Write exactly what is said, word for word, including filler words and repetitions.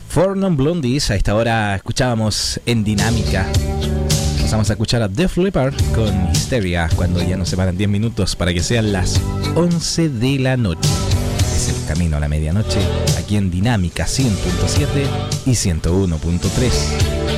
Four Non Blondies. A esta hora escuchábamos en Dinámica. Pasamos a escuchar a Def Leppard con Hysteria, cuando ya nos separan diez minutos para que sean las once de la noche. Es el camino a la medianoche, aquí en Dinámica cien punto siete y ciento uno punto tres.